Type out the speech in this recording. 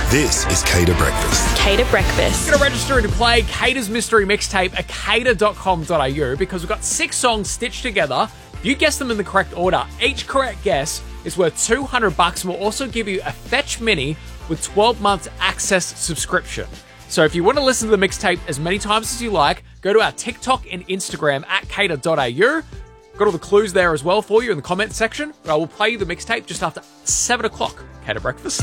This is Cater Breakfast. Cater Breakfast. Going to register to play Cater's mystery mixtape at cater.com.au because we've got 6 songs stitched together. If you guess them in the correct order, each correct guess is worth $200 and we'll also give you a Fetch Mini with 12 months access subscription. So if you want to listen to the mixtape as many times as you like, go to our TikTok and Instagram at cater.au. Got all the clues there as well for you in the comments section. But I will play you the mixtape just after 7 o'clock. Cater Breakfast.